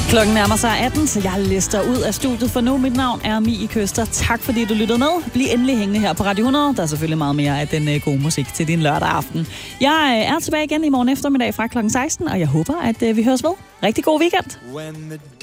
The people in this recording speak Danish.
Klokken nærmer sig 18, så jeg lister ud af studiet for nu. Mit navn er Mie Køster. Tak fordi du lyttede med. Bliv endelig hængende her på Radio 100. Der er selvfølgelig meget mere af den gode musik til din lørdag aften. Jeg er tilbage igen i morgen eftermiddag fra klokken 16, og jeg håber, at vi høres ved. Rigtig god weekend.